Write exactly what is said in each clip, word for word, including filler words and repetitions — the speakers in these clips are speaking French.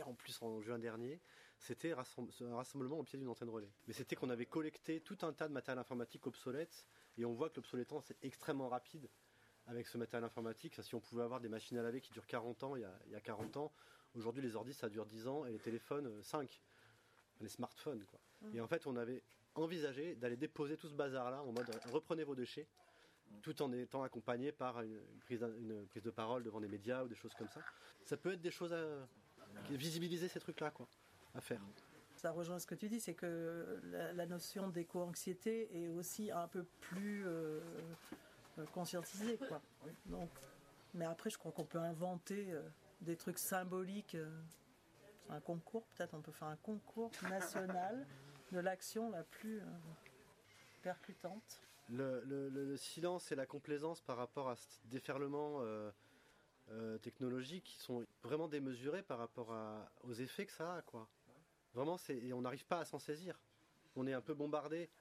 en plus en juin dernier, c'était un rassemblement au pied d'une antenne relais. Mais c'était qu'on avait collecté tout un tas de matériel informatique obsolète, et on voit que l'obsolescence est extrêmement rapide avec ce matériel informatique. Si on pouvait avoir des machines à laver qui durent quarante ans, il y a, il y a quarante ans, aujourd'hui les ordi ça dure dix ans, et les téléphones cinq. Les smartphones, quoi. Mmh. Et en fait, on avait envisagé d'aller déposer tout ce bazar-là en mode reprenez vos déchets, tout en étant accompagné par une prise, une prise de parole devant des médias ou des choses comme ça. Ça peut être des choses à visibiliser ces trucs-là, quoi, à faire. Ça rejoint ce que tu dis, c'est que la, la notion d'éco-anxiété est aussi un peu plus euh, conscientisée, quoi. Donc, mais après, je crois qu'on peut inventer euh, des trucs symboliques. Euh, un concours, peut-être on peut faire un concours national de l'action la plus euh, percutante. Le, le, le silence et la complaisance par rapport à ce déferlement euh, euh, technologique qui sont vraiment démesurés par rapport à, aux effets que ça a, quoi. Vraiment, c'est, et on n'arrive pas à s'en saisir. On est un peu bombardé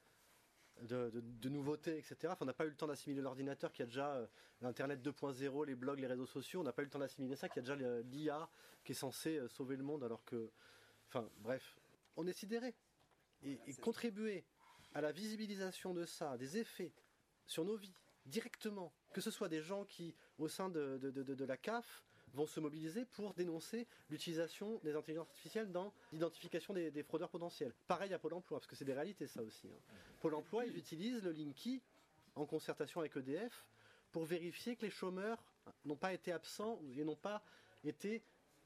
de, de, de nouveautés, et cetera. Enfin, on n'a pas eu le temps d'assimiler l'ordinateur qui a déjà euh, l'Internet deux point zéro, les blogs, les réseaux sociaux. On n'a pas eu le temps d'assimiler ça, qui a déjà l'I A qui est censé euh, sauver le monde, alors que... Enfin, bref, on est sidéré. Et, et contribuer à la visibilisation de ça, des effets sur nos vies, directement, que ce soit des gens qui, au sein de, de, de, de la C A F, vont se mobiliser pour dénoncer l'utilisation des intelligences artificielles dans l'identification des, des fraudeurs potentiels. Pareil à Pôle emploi, parce que c'est des réalités ça aussi. Hein. Pôle emploi, ils utilisent le Linky en concertation avec E D F pour vérifier que les chômeurs n'ont pas été absents et n'ont pas été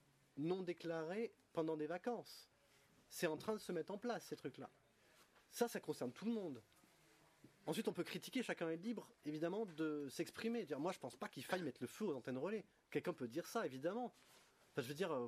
non déclarés pendant des vacances. C'est en train de se mettre en place, ces trucs-là. Ça, ça concerne tout le monde. Ensuite, on peut critiquer, chacun est libre, évidemment, de s'exprimer. Dire, moi, je pense pas qu'il faille mettre le feu aux antennes relais. Quelqu'un peut dire ça, évidemment. Enfin, je veux dire, euh,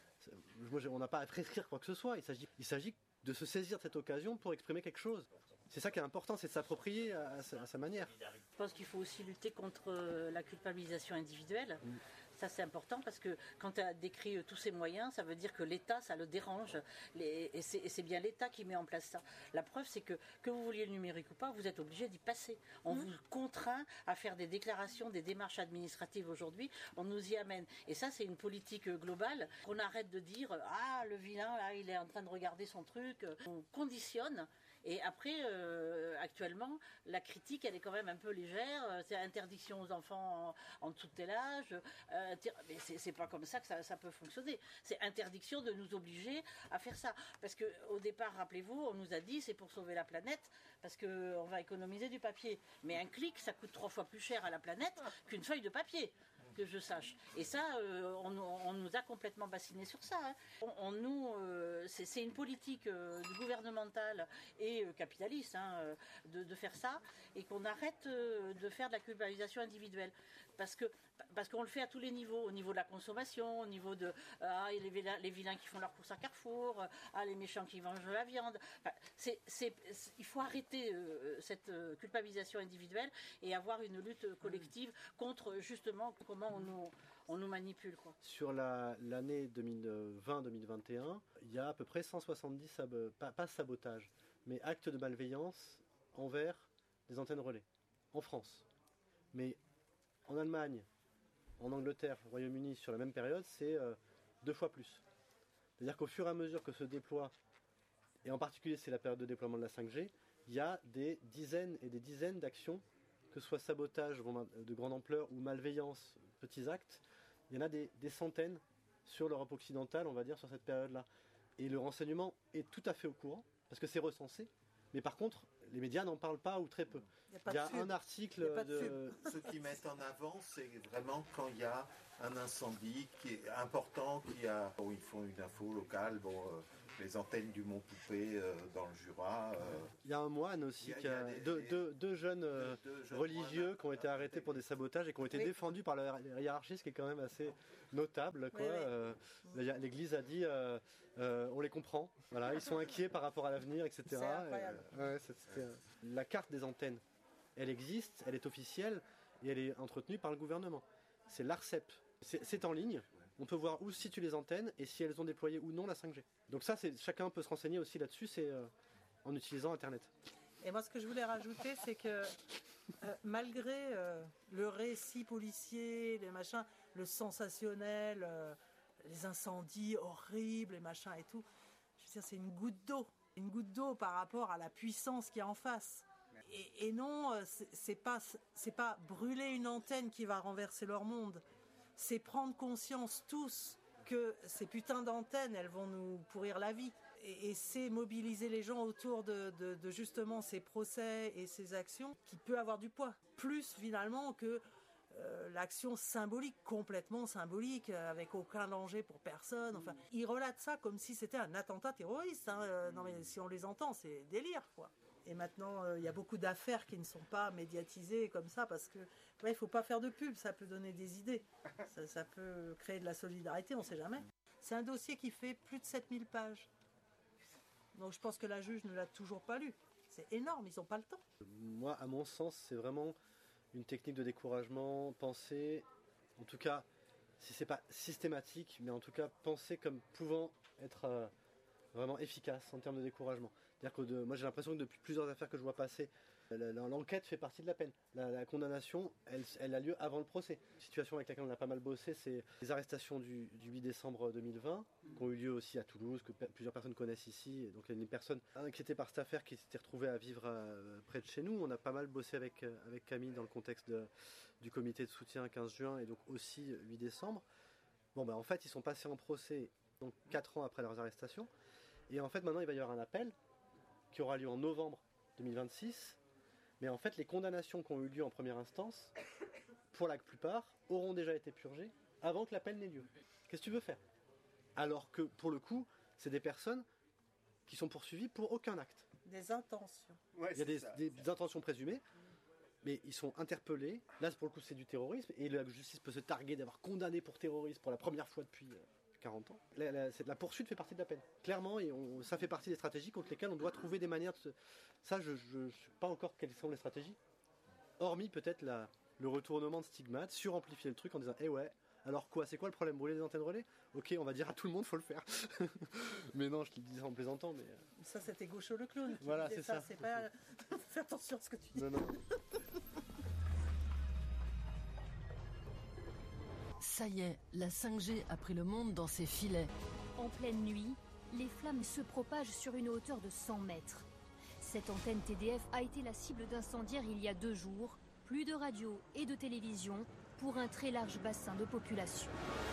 moi, on n'a pas à prescrire quoi que ce soit. Il s'agit, il s'agit de se saisir de cette occasion pour exprimer quelque chose. C'est ça qui est important, c'est de s'approprier à, à, sa, à sa manière. Je pense qu'il faut aussi lutter contre la culpabilisation individuelle. Mmh. Ça, c'est important parce que quand tu as décrit tous ces moyens, ça veut dire que l'État, ça le dérange. Les, et, c'est, et c'est bien l'État qui met en place ça. La preuve, c'est que, que vous vouliez le numérique ou pas, vous êtes obligé d'y passer. On mmh. vous contraint à faire des déclarations, des démarches administratives aujourd'hui. On nous y amène. Et ça, c'est une politique globale. On arrête de dire « Ah, le vilain, là, il est en train de regarder son truc. » On conditionne. Et après, euh, actuellement, la critique, elle est quand même un peu légère. C'est interdiction aux enfants en, en dessous de tel âge. Euh, mais c'est, c'est pas comme ça que ça, ça peut fonctionner. C'est interdiction de nous obliger à faire ça. Parce que au départ, rappelez-vous, on nous a dit c'est pour sauver la planète, parce que on va économiser du papier. Mais un clic, ça coûte trois fois plus cher à la planète qu'une feuille de papier, que je sache. Et ça, euh, on, on nous a complètement bassiné sur ça. Hein. On, on nous, euh, c'est, c'est une politique euh, gouvernementale et euh, capitaliste hein, de, de faire ça, et qu'on arrête euh, de faire de la culpabilisation individuelle, parce que parce qu'on le fait à tous les niveaux, au niveau de la consommation, au niveau de ah, les, vilains, les vilains qui font leurs courses à Carrefour, ah, les méchants qui mangent de la viande. Enfin, c'est, c'est, c'est, il faut arrêter euh, cette euh, culpabilisation individuelle et avoir une lutte collective contre justement comment on nous, on nous manipule. Quoi. Sur la, l'année deux mille vingt deux mille vingt et un, il y a à peu près cent soixante-dix, sab- pas, pas sabotages, mais actes de malveillance envers des antennes relais, en France. Mais en Allemagne, en Angleterre, au Royaume-Uni, sur la même période, c'est euh, deux fois plus. C'est-à-dire qu'au fur et à mesure que se déploie, et en particulier c'est la période de déploiement de la cinq G, il y a des dizaines et des dizaines d'actions, que ce soit sabotage de grande ampleur ou malveillance, petits actes, il y en a des, des centaines sur l'Europe occidentale, on va dire, sur cette période-là. Et le renseignement est tout à fait au courant, parce que c'est recensé. Mais par contre, les médias n'en parlent pas ou très peu. Il y a, il y a un article de... de... Ce qu'ils mettent en avant, c'est vraiment quand il y a un incendie qui est important, qui a... Bon, ils font une info locale, bon, euh, les antennes du Mont Poupée euh, dans le Jura. Euh... Il y a un moine aussi, il y a, qui a, il y a des, deux, des, deux, deux jeunes, euh, deux, deux jeunes religieux moines, qui ont été arrêtés pour des sabotages et qui ont été oui. défendus par la hiérarchie, ce qui est quand même assez notable. Quoi. Oui, oui. Euh, l'Église a dit, euh, euh, on les comprend, voilà, ils sont inquiets par rapport à l'avenir, et cetera. C'est incroyable. Et, ouais, c'est, c'est, la carte des antennes, elle existe, elle est officielle et elle est entretenue par le gouvernement. C'est l'ARCEP. C'est, c'est en ligne. On peut voir où se situent les antennes et si elles ont déployé ou non la cinq G. Donc ça, c'est, chacun peut se renseigner aussi là-dessus, c'est euh, en utilisant Internet. Et moi, ce que je voulais rajouter, c'est que euh, malgré euh, le récit policier, les machins, le sensationnel, euh, les incendies horribles et machin et tout. Je veux dire, c'est une goutte d'eau. Une goutte d'eau par rapport à la puissance qu'il y a en face. Et, et non, c'est, c'est pas, c'est pas brûler une antenne qui va renverser leur monde. C'est prendre conscience tous que ces putains d'antennes, elles vont nous pourrir la vie. Et, et c'est mobiliser les gens autour de, de, de justement ces procès et ces actions qui peut avoir du poids. Plus finalement que euh, l'action symbolique, complètement symbolique, euh, avec aucun danger pour personne. Enfin, ils relatent ça comme si c'était un attentat terroriste. Hein. Euh, non mais si on les entend, c'est délire, quoi. Et maintenant, il euh, y a beaucoup d'affaires qui ne sont pas médiatisées comme ça parce que ouais, il faut pas faire de pub, ça peut donner des idées. Ça, ça peut créer de la solidarité, on ne sait jamais. C'est un dossier qui fait plus de sept mille pages. Donc je pense que la juge ne l'a toujours pas lu. C'est énorme, ils n'ont pas le temps. Moi, à mon sens, c'est vraiment une technique de découragement, penser, en tout cas, si c'est pas systématique, mais en tout cas, penser comme pouvant être euh, vraiment efficace en termes de découragement. C'est-à-dire que de, moi, j'ai l'impression que depuis plusieurs affaires que je vois passer, l'enquête fait partie de la peine. La, la condamnation, elle, elle a lieu avant le procès. Une situation avec laquelle on a pas mal bossé, c'est les arrestations du, du huit décembre deux mille vingt, qui ont eu lieu aussi à Toulouse, que p- plusieurs personnes connaissent ici. Et donc il y a une personne inquiétée par cette affaire qui s'était retrouvée à vivre euh, près de chez nous. On a pas mal bossé avec, euh, avec Camille dans le contexte de, du comité de soutien quinze juin et donc aussi huit décembre. Bon, ben en fait, ils sont passés en procès donc quatre ans après leurs arrestations. Et en fait, maintenant, il va y avoir un appel qui aura lieu en novembre deux mille vingt-six. Mais en fait, les condamnations qui ont eu lieu en première instance, pour la plupart, auront déjà été purgées avant que l'appel n'ait lieu. Qu'est-ce que tu veux faire? Alors que, pour le coup, c'est des personnes qui sont poursuivies pour aucun acte. Des intentions. Ouais, il y a des, des, des intentions présumées, mais ils sont interpellés. Là, pour le coup, c'est du terrorisme, et la justice peut se targuer d'avoir condamné pour terrorisme pour la première fois depuis euh, quarante ans. La, la, la poursuite fait partie de la peine. Clairement, et on, ça fait partie des stratégies contre lesquelles on doit trouver des manières de se... Ça, je ne sais pas encore quelles sont les stratégies. Hormis peut-être la, le retournement de stigmate, suramplifier le truc en disant « Eh ouais, alors quoi, c'est quoi le problème? Brûler des antennes relais? Ok, on va dire à tout le monde, faut le faire. » Mais non, je te le disais en plaisantant. Mais... Ça, c'était Gaucho le clown. Voilà, c'est ça. ça. C'est pas... Fais attention à ce que tu dis. Non, non. Ça y est, la cinq G a pris le monde dans ses filets. En pleine nuit, les flammes se propagent sur une hauteur de cent mètres. Cette antenne T D F a été la cible d'incendiaires il y a deux jours. Plus de radio et de télévision pour un très large bassin de population.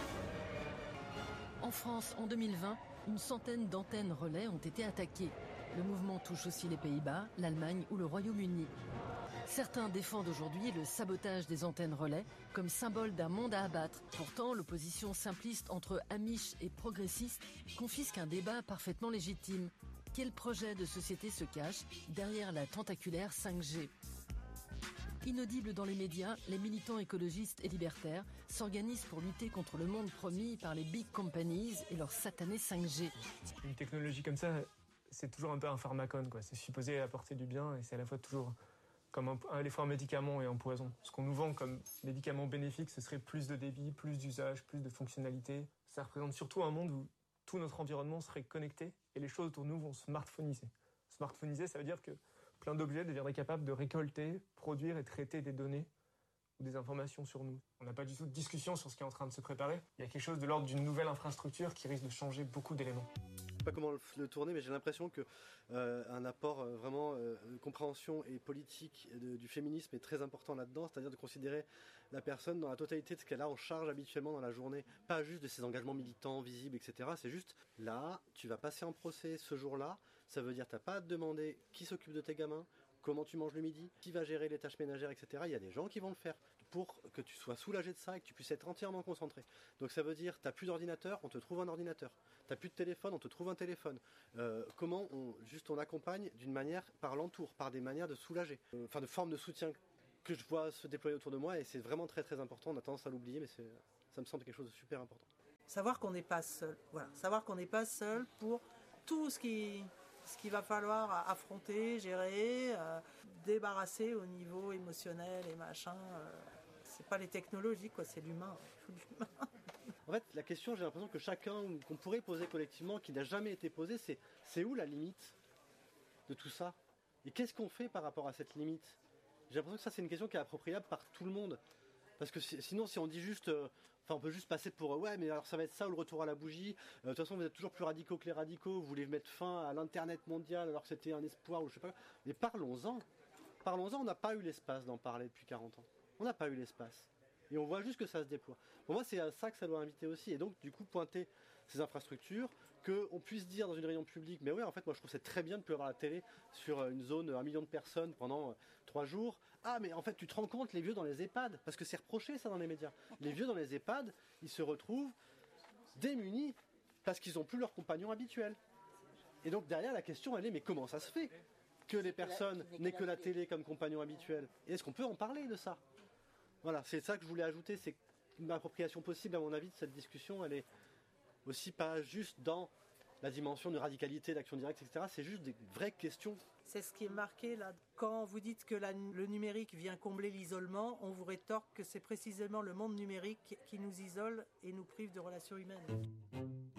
En France, en deux mille vingt, une centaine d'antennes relais ont été attaquées. Le mouvement touche aussi les Pays-Bas, l'Allemagne ou le Royaume-Uni. Certains défendent aujourd'hui le sabotage des antennes relais comme symbole d'un monde à abattre. Pourtant, l'opposition simpliste entre amish et progressistes confisque un débat parfaitement légitime. Quel projet de société se cache derrière la tentaculaire cinq G ? Inaudibles dans les médias, les militants écologistes et libertaires s'organisent pour lutter contre le monde promis par les big companies et leur satanée cinq G. Une technologie comme ça, c'est toujours un peu un pharmacone, quoi. C'est supposé apporter du bien et c'est à la fois toujours comme un, à la fois un médicament et un poison. Ce qu'on nous vend comme médicament bénéfique, ce serait plus de débit, plus d'usage, plus de fonctionnalités. Ça représente surtout un monde où tout notre environnement serait connecté et les choses autour de nous vont smartphoniser. Smartphoniser, ça veut dire que plein d'objets deviendraient capables de récolter, produire et traiter des données ou des informations sur nous. On n'a pas du tout de discussion sur ce qui est en train de se préparer. Il y a quelque chose de l'ordre d'une nouvelle infrastructure qui risque de changer beaucoup d'éléments. Je sais pas comment le tourner, mais j'ai l'impression que euh, un apport euh, vraiment euh, de compréhension et politique de, du féminisme est très important là-dedans, c'est-à-dire de considérer la personne dans la totalité de ce qu'elle a en charge habituellement dans la journée, pas juste de ses engagements militants, visibles, et cetera. C'est juste, là, tu vas passer en procès ce jour-là, ça veut dire t'as pas à te demander qui s'occupe de tes gamins, comment tu manges le midi, qui va gérer les tâches ménagères, et cetera. Il y a des gens qui vont le faire pour que tu sois soulagé de ça et que tu puisses être entièrement concentré. Donc ça veut dire, t'as plus d'ordinateur, on te trouve un ordinateur. T'as plus de téléphone, on te trouve un téléphone. Euh, comment on, juste on accompagne d'une manière par l'entour, par des manières de soulager. Euh, enfin de formes de soutien que je vois se déployer autour de moi et c'est vraiment très très important. On a tendance à l'oublier, mais c'est, ça me semble quelque chose de super important. Savoir qu'on n'est pas seul. Voilà. Savoir qu'on n'est pas seul pour tout ce qui... ce qu'il va falloir affronter, gérer, euh, débarrasser au niveau émotionnel et machin. Euh, c'est pas les technologies, quoi, c'est l'humain. l'humain. En fait, la question, j'ai l'impression que chacun, qu'on pourrait poser collectivement, qui n'a jamais été posée, c'est c'est où la limite de tout ça? Et qu'est-ce qu'on fait par rapport à cette limite? J'ai l'impression que ça, c'est une question qui est appropriable par tout le monde. Parce que si, sinon, si on dit juste... Euh, Enfin, on peut juste passer pour, euh, ouais, mais alors ça va être ça ou le retour à la bougie. Euh, de toute façon, vous êtes toujours plus radicaux que les radicaux. Vous voulez mettre fin à l'Internet mondial alors que c'était un espoir ou je sais pas. Mais parlons-en. Parlons-en, on n'a pas eu l'espace d'en parler depuis quarante ans. On n'a pas eu l'espace. Et on voit juste que ça se déploie. Pour moi, c'est à ça que ça doit inviter aussi. Et donc, du coup, pointer ces infrastructures, qu'on puisse dire dans une réunion publique, mais oui, en fait, moi, je trouve que c'est très bien de pouvoir avoir la télé sur une zone, un million de personnes pendant euh, trois jours. Ah, mais en fait, tu te rends compte, les vieux dans les EHPAD, parce que c'est reproché, ça, dans les médias. Les vieux dans les EHPAD, ils se retrouvent démunis parce qu'ils n'ont plus leur compagnon habituel. Et donc, derrière, la question, elle est, mais comment ça se fait que les personnes n'aient que la télé comme compagnon habituel? Et est-ce qu'on peut en parler de ça? Voilà, c'est ça que je voulais ajouter, c'est une appropriation possible, à mon avis, de cette discussion, elle est aussi pas juste dans la dimension de radicalité, d'action directe, et cetera. C'est juste des vraies questions. C'est ce qui est marqué là. Quand vous dites que la- le numérique vient combler l'isolement, on vous rétorque que c'est précisément le monde numérique qui nous isole et nous prive de relations humaines.